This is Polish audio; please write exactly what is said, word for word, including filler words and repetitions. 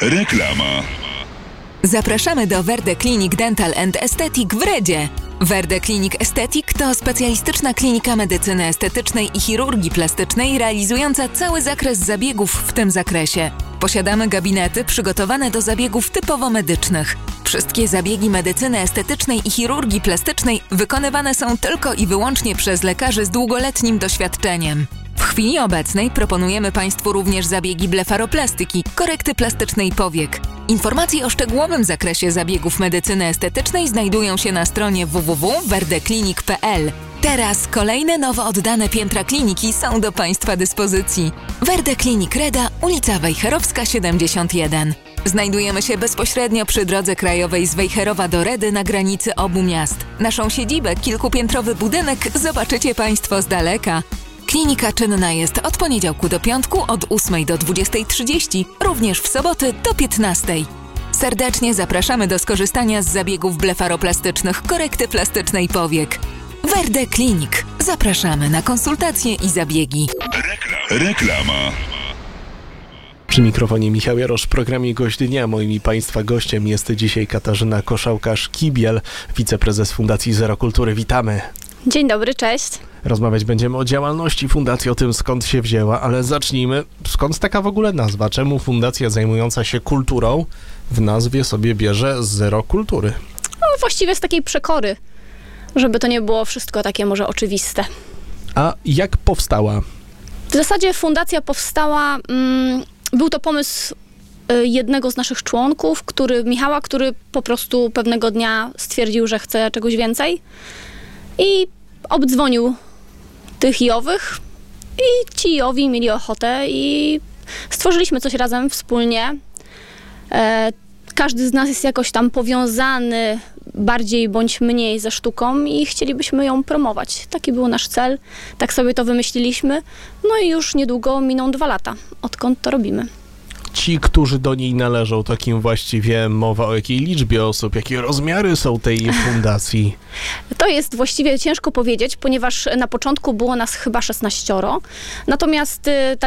Reklama. Zapraszamy do Verde Clinic Dental and Aesthetic w Redzie. Verde Clinic Aesthetic to specjalistyczna klinika medycyny estetycznej i chirurgii plastycznej realizująca cały zakres zabiegów w tym zakresie. Posiadamy gabinety przygotowane do zabiegów typowo medycznych. Wszystkie zabiegi medycyny estetycznej i chirurgii plastycznej wykonywane są tylko i wyłącznie przez lekarzy z długoletnim doświadczeniem. W chwili obecnej proponujemy Państwu również zabiegi blefaroplastyki, korekty plastycznej powiek. Informacje o szczegółowym zakresie zabiegów medycyny estetycznej znajdują się na stronie w w w kropka verde clinic kropka p l. Teraz kolejne nowo oddane piętra kliniki są do Państwa dyspozycji. Verde Clinic Reda, ulica Wejherowska siedemdziesiąt jeden. Znajdujemy się bezpośrednio przy drodze krajowej z Wejherowa do Redy na granicy obu miast. Naszą siedzibę, kilkupiętrowy budynek, zobaczycie Państwo z daleka. Klinika czynna jest od poniedziałku do piątku od ósmej do dwudziestej trzydzieści, również w soboty do piętnastej. Serdecznie zapraszamy do skorzystania z zabiegów blefaroplastycznych, korekty plastycznej powiek. Verde Clinic. Zapraszamy na konsultacje i zabiegi. Reklam. Reklama. Przy mikrofonie Michał Jarosz, w programie Gość Dnia. Moim i Państwa gościem jest dzisiaj Katarzyna Koszałkarz-Kibiel, wiceprezes Fundacji Zero Kultury. Witamy. Dzień dobry, cześć. Rozmawiać będziemy o działalności fundacji, o tym skąd się wzięła, ale zacznijmy. Skąd taka w ogóle nazwa? Czemu fundacja zajmująca się kulturą w nazwie sobie bierze Zero Kultury? No, właściwie z takiej przekory, żeby to nie było wszystko takie może oczywiste. A jak powstała? W zasadzie fundacja powstała, mm, był to pomysł y, jednego z naszych członków, który, Michała, który po prostu pewnego dnia stwierdził, że chce czegoś więcej i obdzwonił tych i owych i ci i owi mieli ochotę i stworzyliśmy coś razem wspólnie. E, każdy z nas jest jakoś tam powiązany bardziej bądź mniej ze sztuką i chcielibyśmy ją promować. Taki był nasz cel, tak sobie to wymyśliliśmy. No i już niedługo miną dwa lata, odkąd to robimy. Ci, którzy do niej należą, takim właściwie mowa o jakiej liczbie osób, jakie rozmiary są tej fundacji? To jest właściwie ciężko powiedzieć, ponieważ na początku było nas chyba szesnaścioro, natomiast ta